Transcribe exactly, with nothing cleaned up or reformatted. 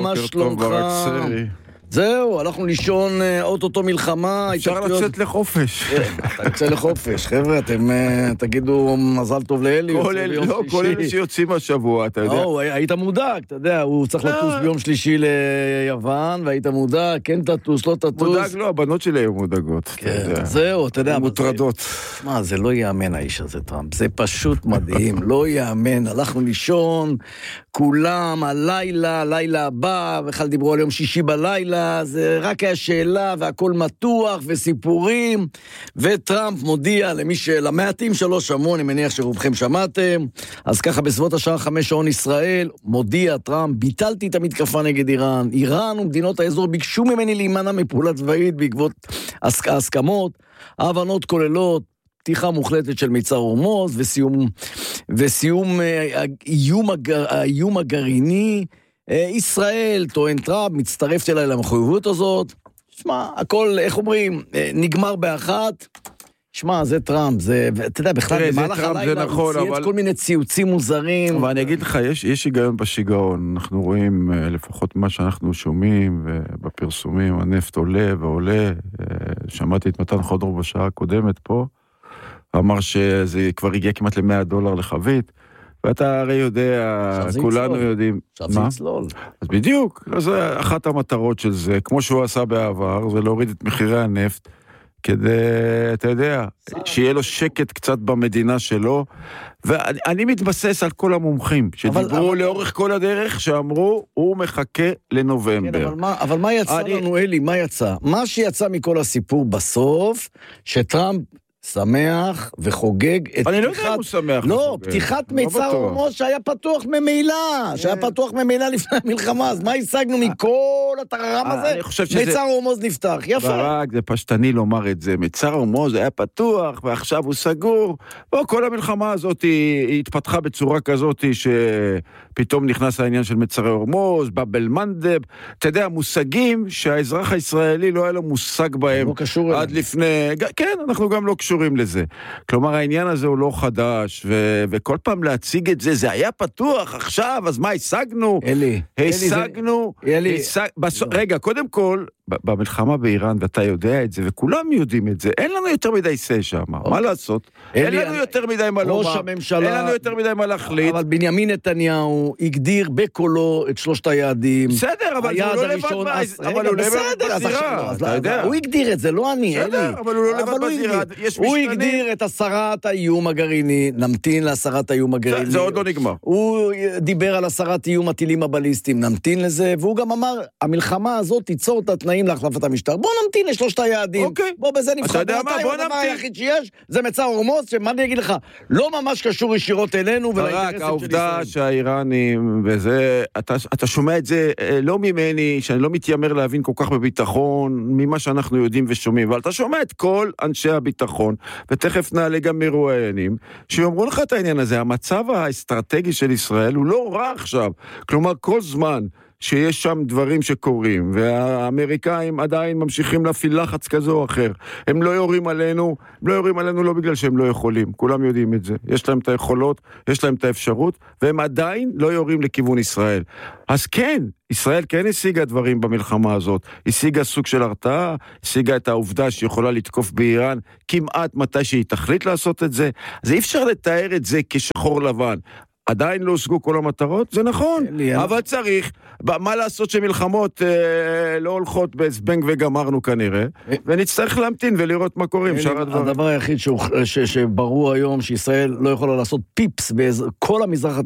מה שלומך? זהו, הלכנו לישון אוטוטו מלחמה. אפשר לצאת לחופש. אתה יוצא לחופש, חבר'ה, אתם תגידו מזל טוב לאלי. לא, כל אלה שיוצאים השבוע, אתה יודע. לא, היית מודאג, אתה יודע, הוא צריך לטוס ביום שלישי ליוון, והיית מודאג, כן תטוס, לא תטוס. מודאג לא, הבנות שלי היו מודאגות. זהו, אתה יודע. מוטרדות. מה, זה לא יאמן האיש הזה, טראמפ, זה פשוט מדהים, לא יאמן, הלכנו לישון, כולם, הלילה, הלילה הבא, בכלל דיברו על יום שישי בלילה, זה רק היה שאלה, והכל מתוח, וסיפורים, וטראמפ מודיע למי שלמעטים שלא שמעו, אני מניח שרובכם שמעתם, אז ככה בסביבות השעה חמש שעון ישראל, מודיע טראמפ, ביטלתי את המתקפה נגד איראן, איראן ומדינות האזור ביקשו ממני להימנע מפעולה צבאית בעקבות ההסכמות, ההבנות כוללות, פתיחה מוחלטת של מיצר הורמוז, וסיום, וסיום האיום, הגר, האיום הגרעיני, ישראל, טוען טראמפ, מצטרפת אליי למחויבות הזאת, שמע, הכל, איך אומרים, נגמר באחת, שמע, זה טראמפ, זה, אתה יודע, בכלל, במהלך הלילה, הוא צייץ כל מיני ציוצים מוזרים. אבל אני אגיד לך, יש, יש היגיון בשיגעון, אנחנו רואים, לפחות מה שאנחנו שומעים, ובפרסומים, הנפט עולה ועולה, שמעתי את מתן חודרו בשעה הקודמת פה, אמר שזה כבר הגיע כמעט ל-מאה דולר לחבית, ואתה הרי יודע, כולנו יודעים. עכשיו זה יצלול. אז בדיוק, אז אחת המטרות של זה, כמו שהוא עשה בעבר, זה להוריד את מחירי הנפט, כדי, אתה יודע, שיהיה לו שקט קצת במדינה שלו, ואני מתבסס על כל המומחים, שדיברו לאורך כל הדרך, שאמרו, הוא מחכה לנובמבר. אבל מה יצא לנו, אלי, מה יצא? מה שיצא מכל הסיפור בסוף, שטראמפ שמח וחוגג את אני לא יודע אם הוא שמח לא, פתיחת מיצר הורמוז שהיה פתוח ממילא, שהיה פתוח ממילא לפני המלחמה, אז מה השגנו מכל הטררם הזה? מיצר הורמוז נפתח, יפה. ברק, זה פשטני לומר את זה, מיצר הורמוז היה פתוח, ועכשיו הוא סגור, כל המלחמה הזאת היא התפתחה בצורה כזאת, שפתאום נכנס העניין של מיצר הורמוז, בבל מנדב, אתה יודע, מושגים שהאזרח הישראלי לא היה לו מושג בהם, עד לפני, כן, אנחנו גם לא קשורים לזה. כלומר, העניין הזה הוא לא חדש, ו- וכל פעם להציג את זה, זה היה פתוח עכשיו, אז מה, השגנו? אלי. השגנו? אלי. השג... בס... רגע, קודם כל, במלחמה באיראן, ואתה יודע את זה, וכולם יודעים את זה, אין לנו יותר מדי סי שם, מה לעשות? אין לנו יותר מדי מה לומר, אין לנו יותר מדי מה להחליט. אבל בנימין נתניהו הגדיר בקולו את שלושת היעדים. בסדר, אבל הוא לא לבד בזירה, אתה יודע. הוא הגדיר את זה, לא אני, אלי. אבל הוא לא לבד בזירה, יש הוא הגדיר את הסרת האיום הגרעיני, נמתין להסרת האיום הגרעיני. זה עוד לא נגמר. הוא דיבר על הסרת איום הטילים הבליסטיים, נמתין לזה, והוא גם אמר, המלחמה הזאת תיצור את התנאים להחלפת המשטר. בוא נמתין לשלושת היעדים. אוקיי. בוא בזה נבחר. אתה יודע מה? בוא נמתין. היחיד שיש, זה מצר הורמוז, שמה אני אגיד לך, לא ממש קשור ישירות אלינו ולאינטרסים של ישראל. העובדה שהאיראנים, וזה, אתה, אתה שומע את זה לא ממני, שאני לא מתיימר להבין כל כך בביטחון, ממה שאנחנו יודעים ושומעים, אבל אתה שומע את כל אנשי הביטחון, ותכף נעלה גם מרואיינים, שיאמרו לך את העניין הזה, המצב האסטרטגי של ישראל הוא לא רע עכשיו, כלומר כל זמן שיש שם דברים שקורים, והאמריקאים עדיין ממשיכים להפעיל לחץ כזה או אחר. הם לא יורים עלינו, לא יורים עלינו לא בגלל שהם לא יכולים, כולם יודעים את זה. יש להם את היכולות, יש להם את האפשרות, והם עדיין לא יורים לכיוון ישראל. אז כן, ישראל כן השיגה דברים במלחמה הזאת, השיגה סוג של הרתעה, השיגה את העובדה שיכולה לתקוף באיראן כמעט מתי שהיא תחליט לעשות את זה, אז אי אפשר לתאר את זה כשחור לבן. עדיין לא הושגו כל המטרות, זה נכון, אבל צריך, מה לעשות שמלחמות לא הולכות בזבנג וגמרנו כנראה, ונצטרך להמתין ולראות מה קורה עם שאר הדברים. הדבר היחיד שברור היום שישראל לא יכולה לעשות פיפס בכל המזרח